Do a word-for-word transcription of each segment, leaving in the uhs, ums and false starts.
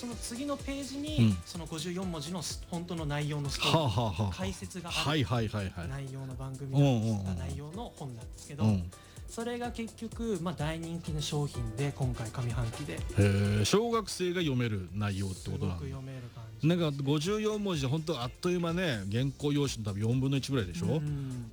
その次のページに、 うん、 そのごじゅうよん文字の本当の内容のストーリー、 はあはあはあ、 解説がある、 はいはいはいはい、 内容の番組の内容の本なんですけど、うん、それが結局、まあ、大人気の商品で今回上半期で、 へ、小学生が読める内容ってことなんだ。 すごく読める感じ。 なんかごじゅうよん文字で本当あっという間ね、原稿用紙の多分よんぶんのいちぐらいでしょ、うん、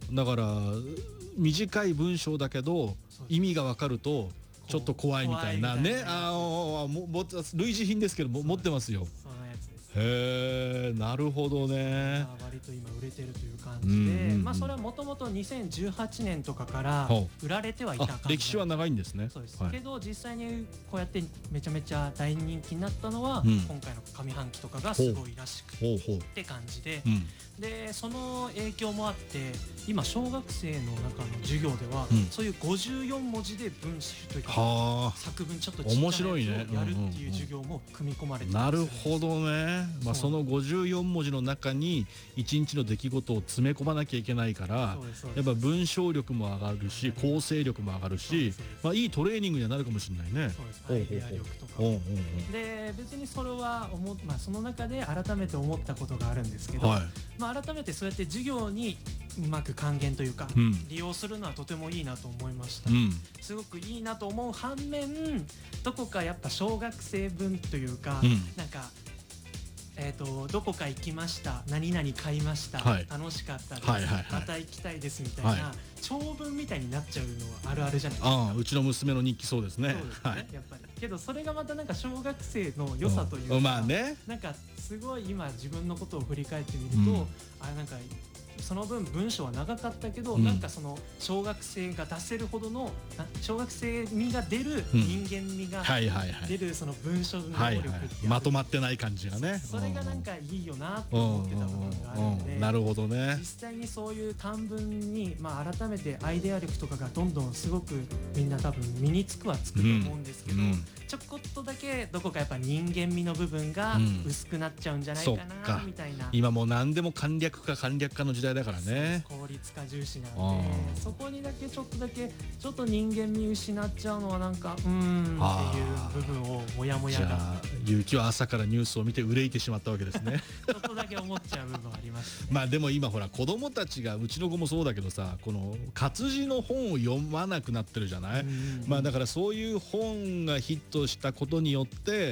だから短い文章だけど意味が分かるとちょっと怖いみたいなね、ああもも類似品ですけども持ってますよ。 そのやつです。 へえ、なるほどね。 割と今売れてるという感じで、うんうんうん、まあそれはもともとにせんじゅうはちねんとかから売られてはいた感じ。 歴史は長いんですね。 そうです、はい、けど実際にこうやってめちゃめちゃ大人気になったのは、うん、今回の上半期とかがすごいらしくって感じで、うん、でその影響もあって今小学生の中の授業では、うん、そういうごじゅうよん文字で文集というか作文ちょっとちっちゃなやつをやるっていう授業も組み込まれてます。 なるほどね。まあ、そのごじゅうよん文字の中にいちにちの出来事を詰め込まなきゃいけないから、やっぱ文章力も上がるし構成力も上がるし、まあ、いいトレーニングにはなるかもしれないね。 そうです、アイデア力とかで、別にそれは思、まあ、その中で改めて思ったことがあるんですけど、はい、まあ、改めてそうやって授業にうまく還元というか、うん、利用するのはとてもいいなと思いました、うん、すごくいいなと思う反面、どこかやっぱ小学生分というか、うん、なんかえー、とどこか行きました、何々買いました、はい、楽しかったです、はいはいはい、また行きたいですみたいな、はい、長文みたいになっちゃうのはあるあるじゃないですか。 ああ、うちの娘の日記そうですね。 そうですね、はい、やっぱりけどそれがまたなんか小学生の良さというか、 うん、まあね、 なんかすごい今自分のことを振り返ってみると、うん、あ、なんかその分文章は長かったけど、うん、なんかその小学生が出せるほどの小学生味が出る、人間味が出るその文章の能力って、はいはい、 まとまってない感じがね、 それがなんかいいよなって思ってた部分があるので、 なるほどね。 実際にそういう短文に、まあ、改めてアイデア力とかがどんどんすごくみんな多分身につくはつくと思うんですけど、うんうん、ちょこっとだけどこかやっぱ人間味の部分が薄くなっちゃうんじゃないかな、うん、みたいな。 今もう何でも簡略化簡略化の時代だからね。 効率化重視なんで、そこにだけちょっとだけちょっと人間味失っちゃうのはなんかうーんっていう部分をモヤモヤが。じゃあ結城は朝からニュースを見て憂いてしまったわけですね。 ちょっとだけ思っちゃう部分ありました、ね、 まあでも今ほら子供たちが、うちの子もそうだけどさ、この活字の本を読まなくなってるじゃない。まあだからそういう本がヒットしたことによって、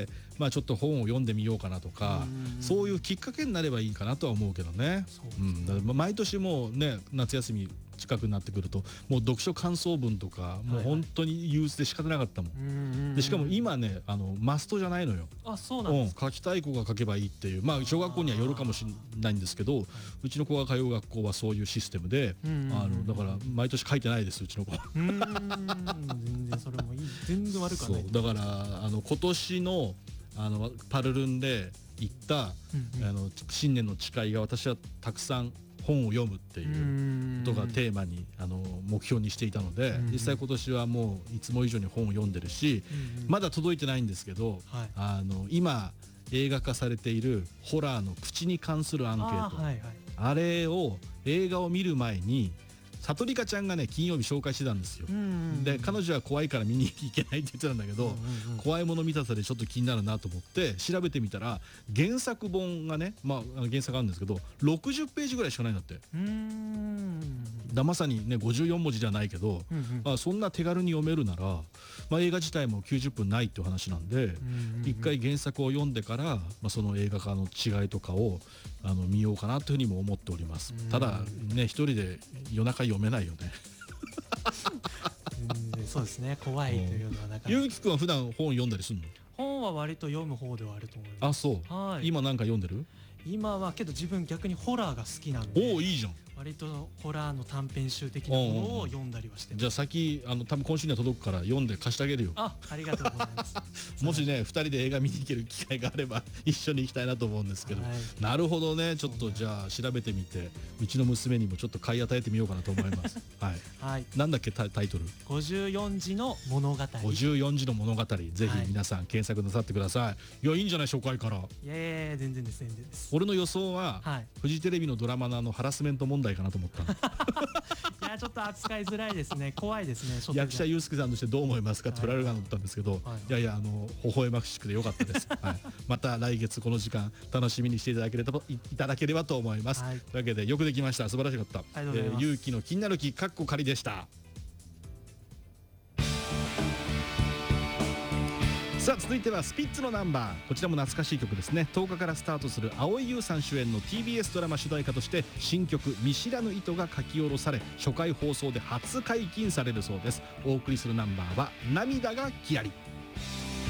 まあちょっと本を読んでみようかなとか、そういうきっかけになればいいかなとは思うけどね。うん、だから毎年もうね、夏休み近くになってくるともう読書感想文とかもう本当に憂鬱で仕方なかったもん。でしかも今ね、あのマストじゃないのよ。 あ、そうなんですか。 うん、書きたい子が書けばいいっていう、まあ小学校にはよるかもしれないんですけど、うちの子が通う学校はそういうシステムで、あのだから毎年書いてないです、うちの子。 うん全然それもいい、全然悪くはない。 そうだからあの今年のあのパルルンで行った、うんうん、あの新年の誓いが、私はたくさん本を読むっていうことがテーマにあの目標にしていたので、実際今年はもういつも以上に本を読んでるし、まだ届いてないんですけど、はい、あの今映画化されているホラーの口に関するアンケート、あ、はいはい、あれを映画を見る前にさとりかちゃんがね金曜日紹介してたんですよ。で彼女は怖いから見に行けないって言ってたんだけど、怖いもの見たさでちょっと気になるなと思って調べてみたら、原作本がね、まあ原作あるんですけどろくじゅっページぐらいしかないんだって。うーんだまさにねごじゅうよん文字じゃないけど、うんうん、まあ、そんな手軽に読めるなら、まあ、映画自体もきゅうじゅっぷんないっていう話なんで、一回原作を読んでから、まあ、その映画化の違いとかをあの見ようかなというふうにも思っております。ただね、一人で夜中読めないよね。 うん、そうですね、怖いというのはなかなか。 ゆうきくんは普段本読んだりするの？ 本は割と読む方ではあると思います。 あ、そう、はい、今なんか読んでる？ 今はけど自分逆にホラーが好きなんで。 おお、いいじゃん。 割とホラーの短編集的なものを読んだりはしてます。 じゃあ先あの多分今週には届くから読んで貸してあげるよ。 あ、ありがとうございます。 もしねふたりで映画見に行ける機会があれば一緒に行きたいなと思うんですけど、はい、なるほどね。ちょっとじゃあ調べてみて、うちの娘にもちょっと買い与えてみようかなと思います。はい、はい、なんだっけタイトル？ ごじゅうよんじの物語。 ごじゅうよんじの物語、ぜひ皆さん検索なさってください。いや、いいんじゃない、初回から。いやいや全然です全然です。 俺の予想は、はい、フジテレビのドラマのあのハラスメント問題かなと思ったの。 いやちょっと扱いづらいですね。怖いですね。 役者ユースケさんとしてどう思いますかって振られるかと思ったんですけど、はい、いやいやあの微笑ましくてよかったです、はい、また来月この時間楽しみにしていただければいただければと思います、はい、というわけでよくできました。素晴らしかった。えー、勇気の気になる気かっこ仮でした。さあ続いてはスピッツのナンバー。こちらも懐かしい曲ですね。とおかからスタートする蒼井優さん主演の ティービーエス ドラマ主題歌として新曲見知らぬ糸が書き下ろされ初回放送で初解禁されるそうです。お送りするナンバーは涙がきらり。